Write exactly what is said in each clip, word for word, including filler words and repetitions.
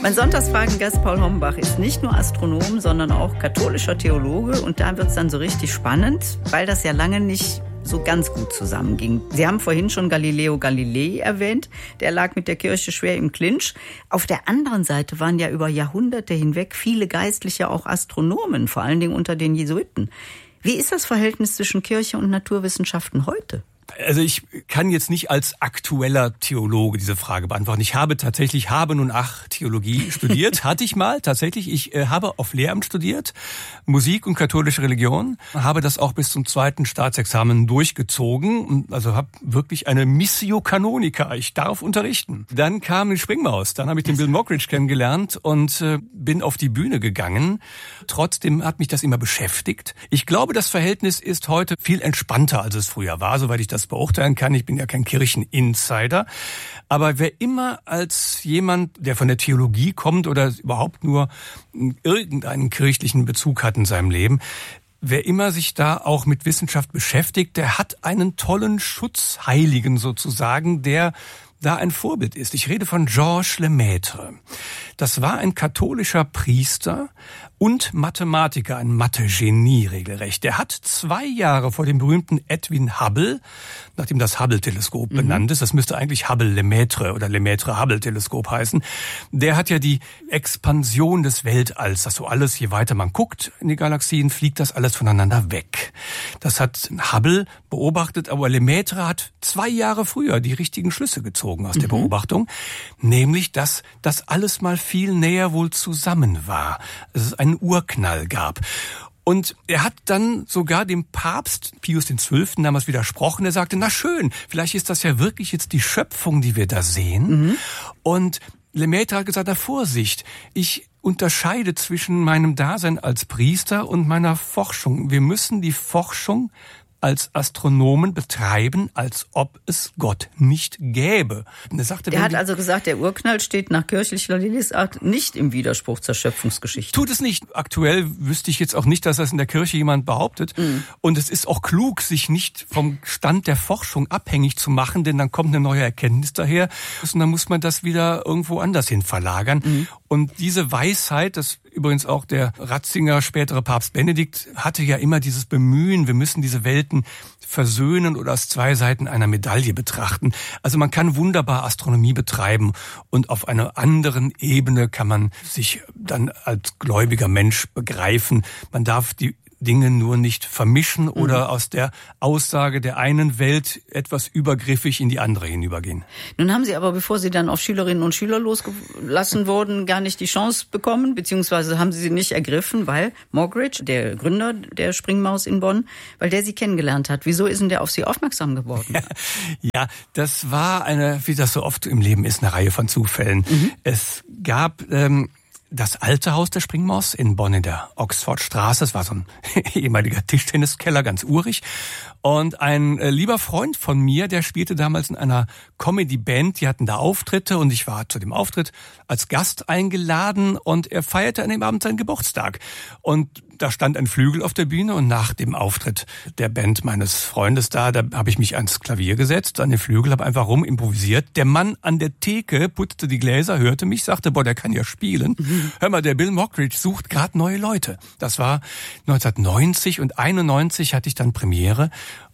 Mein Sonntagsfragengast Paul Hommbach ist nicht nur Astronom, sondern auch katholischer Theologe. Und da wird es dann so richtig spannend, weil das ja lange nicht so ganz gut zusammenging. Sie haben vorhin schon Galileo Galilei erwähnt. Der lag mit der Kirche schwer im Clinch. Auf der anderen Seite waren ja über Jahrhunderte hinweg viele Geistliche auch Astronomen, vor allen Dingen unter den Jesuiten. Wie ist das Verhältnis zwischen Kirche und Naturwissenschaften heute? Also ich kann jetzt nicht als aktueller Theologe diese Frage beantworten. Ich habe tatsächlich, habe nun ach, Theologie studiert, hatte ich mal tatsächlich. Ich äh, habe auf Lehramt studiert, Musik und katholische Religion, habe das auch bis zum zweiten Staatsexamen durchgezogen, also habe wirklich eine Missio Canonica, ich darf unterrichten. Dann kam die Springmaus, dann habe ich den Bill Mockridge kennengelernt und äh, bin auf die Bühne gegangen. Trotzdem hat mich das immer beschäftigt. Ich glaube, das Verhältnis ist heute viel entspannter, als es früher war, soweit ich das beurteilen kann. Ich bin ja kein Kircheninsider. Aber wer immer als jemand, der von der Theologie kommt oder überhaupt nur irgendeinen kirchlichen Bezug hat in seinem Leben, wer immer sich da auch mit Wissenschaft beschäftigt, der hat einen tollen Schutzheiligen sozusagen, der da ein Vorbild ist. Ich rede von Georges Lemaitre. Das war ein katholischer Priester und Mathematiker, ein Mathe-Genie regelrecht. Der hat zwei Jahre vor dem berühmten Edwin Hubble, nachdem das Hubble-Teleskop mhm. benannt ist, das müsste eigentlich Hubble-Lemaitre oder Lemaitre-Hubble-Teleskop heißen, der hat ja die Expansion des Weltalls, dass so alles, je weiter man guckt in die Galaxien, fliegt das alles voneinander weg. Das hat Hubble beobachtet, aber Lemaitre hat zwei Jahre früher die richtigen Schlüsse gezogen aus der mhm. Beobachtung, nämlich, dass das alles mal viel näher wohl zusammen war. Dass es einen Urknall gab. Und er hat dann sogar dem Papst Pius der Zwölfte damals widersprochen. Er sagte, na schön, vielleicht ist das ja wirklich jetzt die Schöpfung, die wir da sehen. Mhm. Und Lemaitre hat gesagt, na Vorsicht, ich unterscheide zwischen meinem Dasein als Priester und meiner Forschung. Wir müssen die Forschung als Astronomen betreiben, als ob es Gott nicht gäbe. Und er sagte, er hat also gesagt, der Urknall steht nach kirchlicher Lesart nicht im Widerspruch zur Schöpfungsgeschichte. Tut es nicht. Aktuell wüsste ich jetzt auch nicht, dass das in der Kirche jemand behauptet. Mhm. Und es ist auch klug, sich nicht vom Stand der Forschung abhängig zu machen, denn dann kommt eine neue Erkenntnis daher und dann muss man das wieder irgendwo anders hin verlagern. Mhm. Und diese Weisheit, das übrigens auch der Ratzinger, spätere Papst Benedikt, hatte ja immer dieses Bemühen, wir müssen diese Welten versöhnen oder als zwei Seiten einer Medaille betrachten. Also man kann wunderbar Astronomie betreiben und auf einer anderen Ebene kann man sich dann als gläubiger Mensch begreifen. Man darf die Dinge nur nicht vermischen oder mhm. aus der Aussage der einen Welt etwas übergriffig in die andere hinübergehen. Nun haben Sie aber, bevor Sie dann auf Schülerinnen und Schüler losgelassen wurden, gar nicht die Chance bekommen, beziehungsweise haben Sie sie nicht ergriffen, weil Mockridge, der Gründer der Springmaus in Bonn, weil der Sie kennengelernt hat. Wieso ist denn der auf Sie aufmerksam geworden? Ja, ja, das war eine, wie das so oft im Leben ist, eine Reihe von Zufällen. Mhm. Es gab ähm, das alte Haus der Springmaus in Bonn in der Oxfordstraße. Das war so ein ehemaliger Tischtenniskeller, ganz urig. Und ein äh, lieber Freund von mir, der spielte damals in einer Comedy-Band. Die hatten da Auftritte und ich war zu dem Auftritt als Gast eingeladen und er feierte an dem Abend seinen Geburtstag. Und da stand ein Flügel auf der Bühne und nach dem Auftritt der Band meines Freundes da, da habe ich mich ans Klavier gesetzt, an den Flügel, habe einfach rum improvisiert. Der Mann an der Theke putzte die Gläser, hörte mich, sagte, boah, der kann ja spielen. Mhm. Hör mal, der Bill Mockridge sucht gerade neue Leute. Das war neunzehnhundertneunzig und einundneunzig hatte ich dann Premiere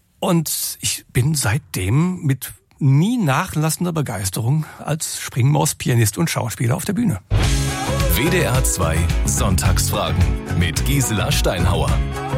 und ich bin seitdem mit nie nachlassender Begeisterung als Springmaus-Pianist und Schauspieler auf der Bühne. W D R zwei Sonntagsfragen mit Gisela Steinhauer.